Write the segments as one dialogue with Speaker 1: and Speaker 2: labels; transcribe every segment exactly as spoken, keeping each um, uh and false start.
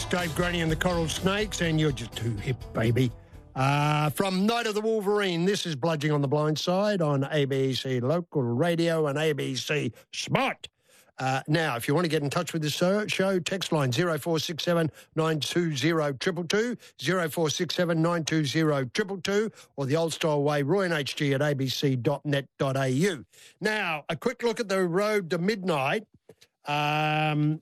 Speaker 1: Dave Graney and the Coral Snakes, and you're just too hip, baby. Uh, from Night of the Wolverine, this is Bludging on the Blind Side on A B C Local Radio and A B C Smart. Uh, now, if you want to get in touch with the show, show text line zero four six seven nine two zero two two two, zero four six seven nine two zero two two two, or the old-style way, roy and h g at a b c dot net dot a u. Now, a quick look at the road to midnight. Um,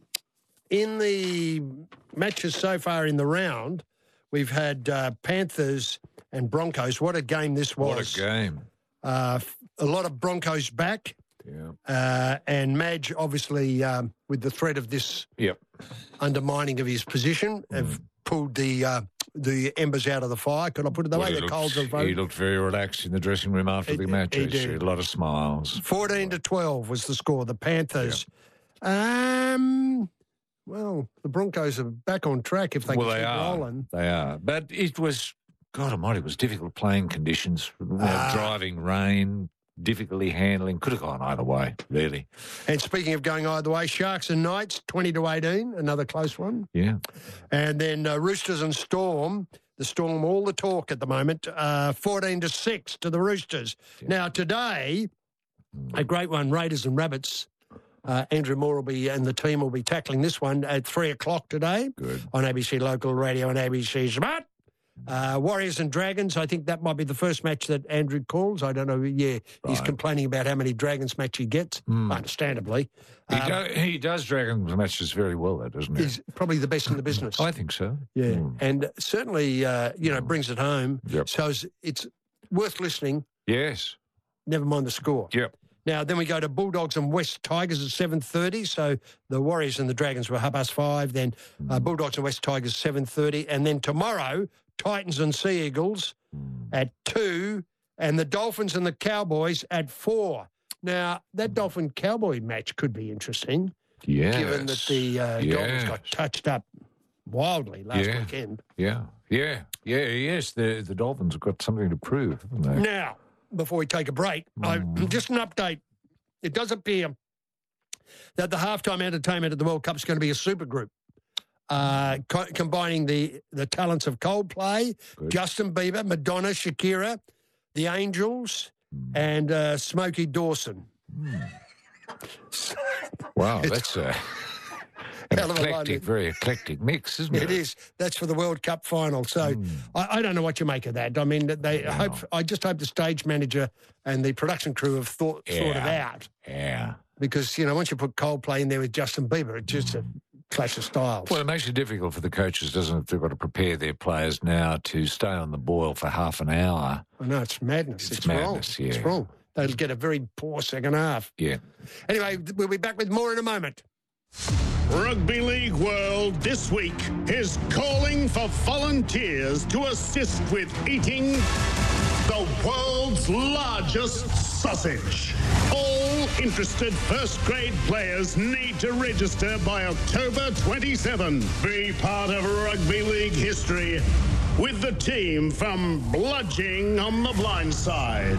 Speaker 1: in the matches so far in the round, we've had uh, Panthers and Broncos. What a game this was.
Speaker 2: What a game.
Speaker 1: Uh, a lot of Broncos back.
Speaker 2: Yeah.
Speaker 1: Uh, and Madge, obviously, um, with the threat of this
Speaker 2: yep.
Speaker 1: undermining of his position, mm. have pulled the uh, the embers out of the fire. Could I put it that
Speaker 2: well,
Speaker 1: way? The
Speaker 2: looked,
Speaker 1: coals of vote.
Speaker 2: He looked very relaxed in the dressing room after
Speaker 1: he,
Speaker 2: the match.
Speaker 1: He,
Speaker 2: he had a lot of smiles.
Speaker 1: fourteen to twelve was the score. The Panthers. Yep. Um... Well, the Broncos are back on track if they
Speaker 2: well,
Speaker 1: can
Speaker 2: they
Speaker 1: keep
Speaker 2: are.
Speaker 1: rolling.
Speaker 2: They are. But it was, God almighty, it was difficult playing conditions. Uh, driving rain, difficulty handling. Could have gone either way, really.
Speaker 1: And speaking of going either way, Sharks and Knights, twenty to eighteen, another close one.
Speaker 2: Yeah.
Speaker 1: And then uh, Roosters and Storm, the Storm, all the talk at the moment, uh, fourteen to six to the Roosters. Yeah. Now, today, a great one, Raiders and Rabbits. Uh, Andrew Moore will be, and the team will be tackling this one at three o'clock today.
Speaker 2: Good.
Speaker 1: On A B C Local Radio and A B C Smart. Uh, Warriors and Dragons, I think that might be the first match that Andrew calls. I don't know. Yeah, right. He's complaining about how many Dragons match he gets, mm. understandably.
Speaker 2: He,
Speaker 1: um,
Speaker 2: do, he does Dragons matches very well, though, doesn't he?
Speaker 1: He's probably the best in the business.
Speaker 2: I think so.
Speaker 1: Yeah,
Speaker 2: mm.
Speaker 1: and certainly, uh, you know, brings it home.
Speaker 2: Yep.
Speaker 1: So it's, it's worth listening.
Speaker 2: Yes.
Speaker 1: Never mind the score.
Speaker 2: Yep.
Speaker 1: Now, then we go to Bulldogs and West Tigers at seven thirty. So the Warriors and the Dragons were half past five. Then uh, Bulldogs and West Tigers seven thirty. And then tomorrow, Titans and Sea Eagles at two. And the Dolphins and the Cowboys at four. Now, that Dolphin-Cowboy match could be interesting.
Speaker 2: Yes.
Speaker 1: Given that the uh,
Speaker 2: yes.
Speaker 1: Dolphins got touched up wildly last
Speaker 2: yeah.
Speaker 1: weekend.
Speaker 2: Yeah, yeah, yeah, yes. The, the Dolphins have got something to prove, haven't they?
Speaker 1: Now, before we take a break, mm. I, just an update. It does appear that the halftime entertainment at the World Cup is going to be a supergroup, uh, co- combining the, the talents of Coldplay, Good. Justin Bieber, Madonna, Shakira, the Angels, mm. and uh, Smokey Dawson.
Speaker 2: Mm. Wow, that's a... An eclectic, very eclectic mix, isn't it?
Speaker 1: It is. That's for the World Cup final. So mm. I, I don't know what you make of that. I mean, they no. hope. I just hope the stage manager and the production crew have thought
Speaker 2: yeah.
Speaker 1: thought it out.
Speaker 2: Yeah.
Speaker 1: Because, you know, once you put Coldplay in there with Justin Bieber, it's just mm. a clash of styles.
Speaker 2: Well, it makes it difficult for the coaches, doesn't it? They've got to prepare their players now to stay on the boil for half an hour.
Speaker 1: I know, it's madness. It's,
Speaker 2: it's madness,
Speaker 1: wrong.
Speaker 2: Yeah.
Speaker 1: It's wrong. They'll get a very poor second half.
Speaker 2: Yeah.
Speaker 1: Anyway, we'll be back with more in a moment.
Speaker 3: Rugby League World this week is calling for volunteers to assist with eating the world's largest sausage. All interested first-grade players need to register by October twenty-seventh. Be part of Rugby League history with the team from Bludging on the Blind Side.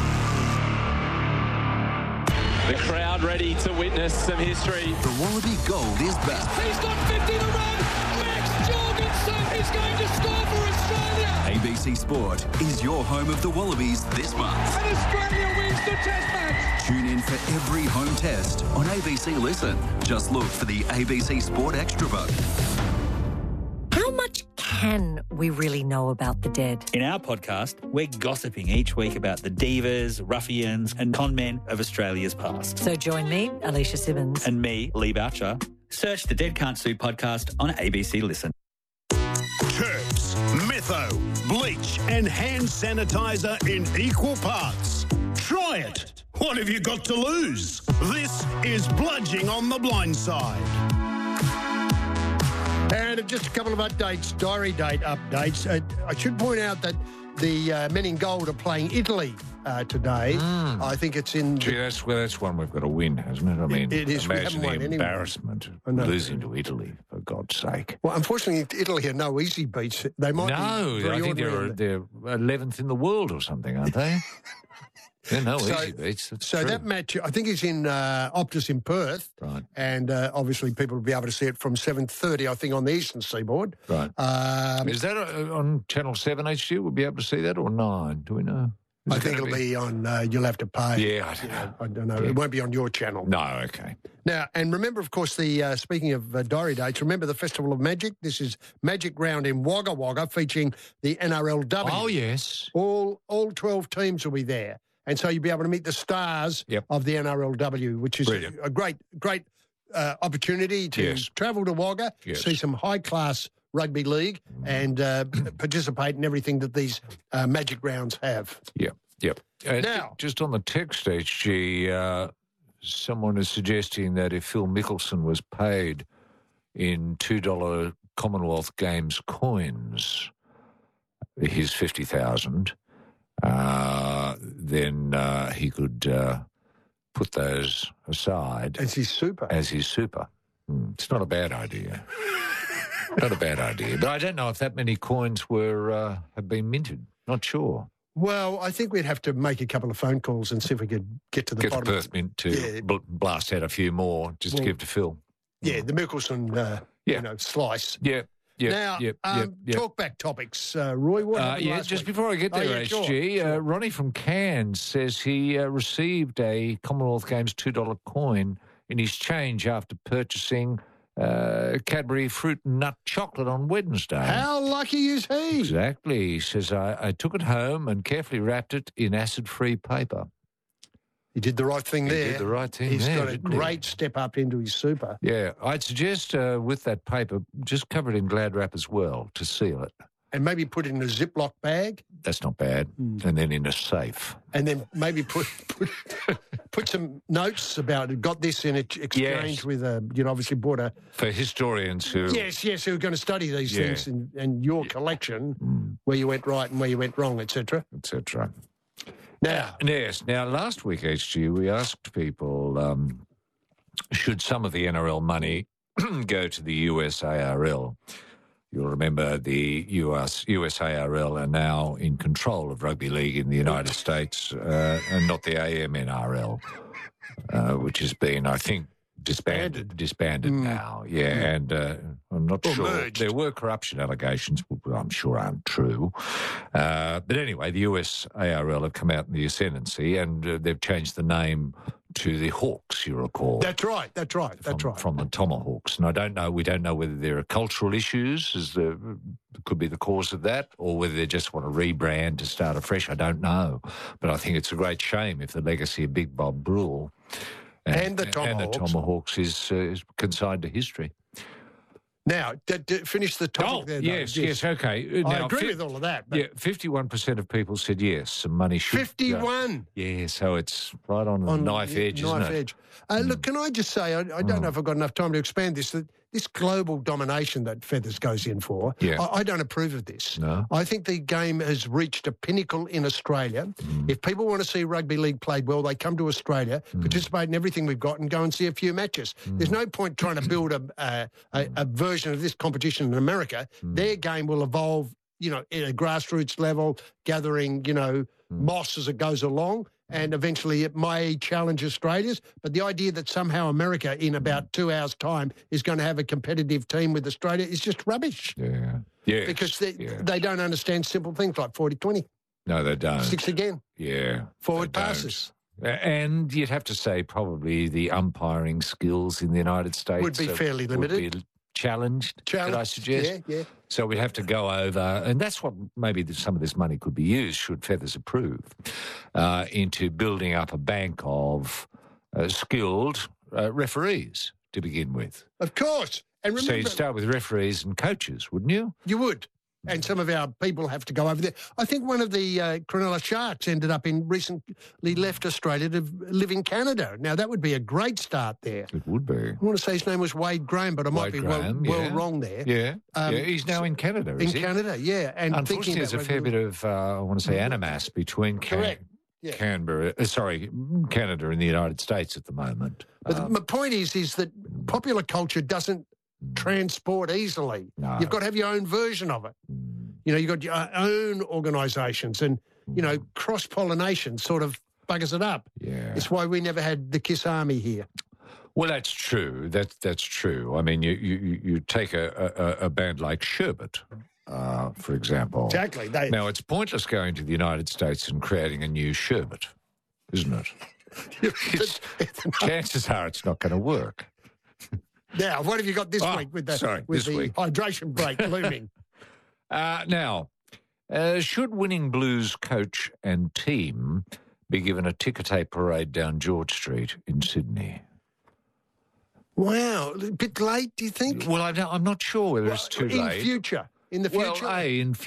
Speaker 4: The crowd ready to witness some history.
Speaker 5: The Wallaby Gold is back.
Speaker 6: He's got fifty to run. Max Jorgensen is going to score for Australia.
Speaker 5: A B C Sport is your home of the Wallabies this month.
Speaker 6: And Australia wins the test match.
Speaker 5: Tune in for every home test on A B C Listen. Just look for the A B C Sport Extra button.
Speaker 7: How much can we really know about the dead?
Speaker 8: In our podcast, we're gossiping each week about the divas, ruffians and con men of Australia's past.
Speaker 7: So join me, Alicia Simmons.
Speaker 8: And me, Lee Boucher. Search the Dead Can't Sue podcast on A B C Listen.
Speaker 3: Terps, Metho, bleach and hand sanitizer in equal parts. Try it. What have you got to lose? This is Bludging on the Blind Side.
Speaker 1: And just a couple of updates, diary date updates. Uh, I should point out that the uh, men in gold are playing Italy uh, today.
Speaker 2: Mm.
Speaker 1: I think it's in...
Speaker 2: Gee, that's, well, that's one we've got to win, hasn't it? I mean,
Speaker 1: it, it is.
Speaker 2: imagine the
Speaker 1: anyway.
Speaker 2: embarrassment of losing to Italy, for God's sake.
Speaker 1: Well, unfortunately, Italy are no easy beats. They might
Speaker 2: no,
Speaker 1: be
Speaker 2: I think they're, they're eleventh in the world or something, aren't they? Yeah, no
Speaker 1: So-
Speaker 2: easy beats. That's
Speaker 1: So
Speaker 2: true.
Speaker 1: that match, I think, is in uh, Optus in Perth.
Speaker 2: Right.
Speaker 1: And uh, obviously people will be able to see it from seven thirty, I think, on the eastern seaboard.
Speaker 2: Right.
Speaker 1: Um,
Speaker 2: Is that uh, on Channel seven H D? We'll be able to see that, or nine? Do we know? Is
Speaker 1: I
Speaker 2: it
Speaker 1: think
Speaker 2: gonna
Speaker 1: it'll be, on, uh, you'll have to pay.
Speaker 2: Yeah, I don't know.
Speaker 1: I don't know.
Speaker 2: Yeah.
Speaker 1: It won't be on your channel.
Speaker 2: No, okay.
Speaker 1: Now, and remember, of course, the uh, speaking of uh, diary dates, remember the Festival of Magic? This is Magic Round in Wagga Wagga featuring the N R L W.
Speaker 2: Oh, yes.
Speaker 1: All all twelve teams will be there. And so you'll be able to meet the stars
Speaker 2: Yep.
Speaker 1: of the N R L W, which is a,
Speaker 2: Brilliant.
Speaker 1: a great, great uh, opportunity to
Speaker 2: Yes.
Speaker 1: travel to Wagga,
Speaker 2: Yes.
Speaker 1: see some high-class rugby league and uh, participate in everything that these uh, Magic Rounds have.
Speaker 2: Yep, yep. Uh,
Speaker 1: Now-
Speaker 2: just on the text, H G, uh, someone is suggesting that if Phil Mickelson was paid in two dollar Commonwealth Games coins, his fifty thousand, uh, then uh, he could uh, put those aside
Speaker 1: It's his super.
Speaker 2: as his super. Hmm, it's not a bad idea. Not a bad idea. But I don't know if that many coins were uh, have been minted. Not sure.
Speaker 1: Well, I think we'd have to make a couple of phone calls and see if we could get to the
Speaker 2: Get the
Speaker 1: bottom.
Speaker 2: Perth Mint to
Speaker 1: Yeah.
Speaker 2: bl- blast out a few more just to
Speaker 1: Well,
Speaker 2: give to Phil.
Speaker 1: Yeah, the Mickelson, uh,
Speaker 2: Yeah.
Speaker 1: you know, slice.
Speaker 2: Yeah, yeah,
Speaker 1: now,
Speaker 2: yeah,
Speaker 1: um,
Speaker 2: yeah.
Speaker 1: talk back topics, uh, Roy. What
Speaker 2: Uh,
Speaker 1: happened
Speaker 2: yeah,
Speaker 1: last
Speaker 2: just
Speaker 1: week?
Speaker 2: before I get
Speaker 1: Oh,
Speaker 2: there,
Speaker 1: yeah,
Speaker 2: H
Speaker 1: sure,
Speaker 2: G, uh,
Speaker 1: sure.
Speaker 2: Ronnie from Cairns says he uh, received a Commonwealth Games two dollar coin in his change after purchasing uh, Cadbury fruit and nut chocolate on Wednesday.
Speaker 1: How lucky is he?
Speaker 2: Exactly. He says, I, I took it home and carefully wrapped it in acid-free paper.
Speaker 1: He did the right thing
Speaker 2: He
Speaker 1: there.
Speaker 2: did the right thing
Speaker 1: He's
Speaker 2: there,
Speaker 1: got a
Speaker 2: didn't he?
Speaker 1: great step up into his super.
Speaker 2: Yeah, I'd suggest uh, with that paper, just cover it in Glad wrap as well to seal it.
Speaker 1: And maybe put it in a Ziploc bag,
Speaker 2: That's not bad.
Speaker 1: Mm.
Speaker 2: And then in a safe.
Speaker 1: and then maybe put put, put some notes about it. Got this in ex- exchange
Speaker 2: Yes.
Speaker 1: with a, you know, obviously bought a.
Speaker 2: For historians who...
Speaker 1: Yes, yes, who are going to study these
Speaker 2: Yeah.
Speaker 1: things and, and your collection,
Speaker 2: Mm,
Speaker 1: where you went right and where you went wrong, et cetera.
Speaker 2: et cetera.
Speaker 1: Now,
Speaker 2: Yes. Now, last week, H G, we asked people, um, should some of the N R L money go to the U S A R L? You'll remember the U S U S A R L are now in control of rugby league in the United States, uh, and not the A M N R L, uh, which has been, I think, disbanded. Disbanded
Speaker 1: Mm.
Speaker 2: now, yeah. And uh, I'm not
Speaker 1: Or
Speaker 2: sure
Speaker 1: merged.
Speaker 2: there were corruption allegations, which I'm sure aren't true. Uh, but anyway, the U S A R L have come out in the ascendancy, and uh, they've changed the name to the Hawks, you recall.
Speaker 1: that's right, that's right, that's
Speaker 2: from,
Speaker 1: right.
Speaker 2: from the Tomahawks. And I don't know, we don't know whether there are cultural issues, as the, could be the cause of that, or whether they just want to rebrand to start afresh. I don't know. But I think it's a great shame if the legacy of Big Bob Brule
Speaker 1: And the
Speaker 2: and the
Speaker 1: Tomahawks.
Speaker 2: Tomahawks is, uh, is consigned to history.
Speaker 1: Now, d- d- finish the topic there. though.
Speaker 2: Oh, yes, yes, okay.
Speaker 1: I
Speaker 2: Now,
Speaker 1: agree
Speaker 2: fi-
Speaker 1: with all of that. But
Speaker 2: Yeah, fifty-one percent of people said yes, some money should go.
Speaker 1: fifty-one.
Speaker 2: Yeah, so it's right on the
Speaker 1: on
Speaker 2: knife
Speaker 1: the
Speaker 2: edge,
Speaker 1: knife
Speaker 2: isn't it?
Speaker 1: edge. Uh, Look, can I just say, I, I don't know if I've got enough time to expand this, that this global domination that Feathers goes in for,
Speaker 2: Yeah.
Speaker 1: I, I don't approve of this.
Speaker 2: No.
Speaker 1: I think the game has reached a pinnacle in Australia. If people want to see rugby league played well, they come to Australia, participate in everything we've got and go and see a few matches. There's no point trying to build a, a, a, a version of this competition in America. Their game will evolve, you know, at a grassroots level, gathering, you know, moss as it goes along. And eventually it may challenge Australia's. But the idea that somehow America in about two hours' time is going to have a competitive team with Australia is just rubbish.
Speaker 2: Yeah. Yeah.
Speaker 1: Because they,
Speaker 2: yeah.
Speaker 1: they don't understand simple things like forty twenty,
Speaker 2: No, they don't.
Speaker 1: six again,
Speaker 2: Yeah.
Speaker 1: forward
Speaker 2: they don't.
Speaker 1: passes.
Speaker 2: A- And you'd have to say probably the umpiring skills in the United States
Speaker 1: Would be
Speaker 2: are-
Speaker 1: fairly
Speaker 2: would
Speaker 1: limited.
Speaker 2: be challenged, could I
Speaker 1: Challenge.
Speaker 2: suggest?
Speaker 1: Yeah, yeah.
Speaker 2: So we'd have to go over, and that's what maybe the, some of this money could be used, should Feathers approve, uh, into building up a bank of uh, skilled uh, referees to begin with.
Speaker 1: Of course. And
Speaker 2: So
Speaker 1: remember,
Speaker 2: you'd start with referees and coaches, wouldn't you?
Speaker 1: you would. And some of our people have to go over there. I think one of the uh, Cronulla Sharks ended up in recently left Australia to live in Canada. Now, that would be a great start there.
Speaker 2: It would be.
Speaker 1: I want to say his name was Wade Graham, but I might
Speaker 2: Wade
Speaker 1: be
Speaker 2: Graham,
Speaker 1: well, well
Speaker 2: yeah.
Speaker 1: wrong there.
Speaker 2: Yeah.
Speaker 1: Um,
Speaker 2: yeah. He's now in Canada,
Speaker 1: In
Speaker 2: is he?
Speaker 1: Canada, yeah. And
Speaker 2: Unfortunately,
Speaker 1: thinking
Speaker 2: there's a
Speaker 1: about
Speaker 2: fair
Speaker 1: rugby-
Speaker 2: bit of, uh, I want to say, animus between Can-
Speaker 1: Correct. Yeah.
Speaker 2: Canberra, uh, sorry, Canada and the United States at the moment.
Speaker 1: But
Speaker 2: Um,
Speaker 1: my point is, is that popular culture doesn't transport easily.
Speaker 2: No.
Speaker 1: You've got to have your own version of it. You know, you've got your own organisations and, you know, cross-pollination sort of buggers it up.
Speaker 2: Yeah.
Speaker 1: It's why we never had the Kiss Army here.
Speaker 2: Well, that's true. That, that's true. I mean, you, you, you take a, a, a band like Sherbet, uh, for example.
Speaker 1: Exactly. They,
Speaker 2: Now, it's pointless going to the United States and creating a new Sherbet, isn't it? It's, chances are it's not going to work.
Speaker 1: Now, what have you got this
Speaker 2: Oh,
Speaker 1: week with the,
Speaker 2: sorry,
Speaker 1: with
Speaker 2: this
Speaker 1: the
Speaker 2: week.
Speaker 1: hydration break looming?
Speaker 2: Uh, now, uh, should Winning Blues coach and team be given a ticker tape parade down George Street in Sydney?
Speaker 1: Wow, a bit late, do you think?
Speaker 2: Well, I don't, I'm not sure whether it's too
Speaker 1: in
Speaker 2: late.
Speaker 1: future, in the future.
Speaker 2: Well, A, in